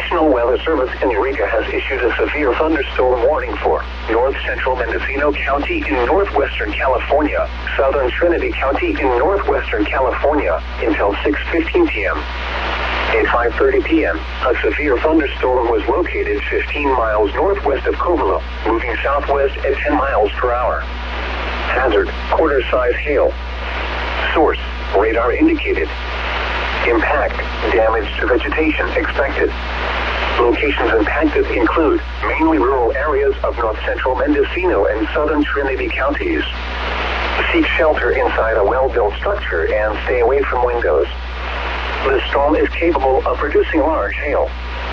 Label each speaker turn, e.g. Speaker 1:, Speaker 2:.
Speaker 1: National Weather Service in Eureka has issued a severe thunderstorm warning for north central Mendocino County in northwestern California, southern Trinity County in northwestern California until 6:15 p.m. At 5:30 p.m., a severe thunderstorm was located 15 miles northwest of Covelo, moving southwest at 10 miles per hour. Hazard, quarter-size hail. Source, radar indicated. Impact, damage to vegetation expected. Locations impacted include mainly rural areas of north central Mendocino and southern Trinity counties. Seek shelter inside a well-built structure and stay away from windows. The storm is capable of producing large hail.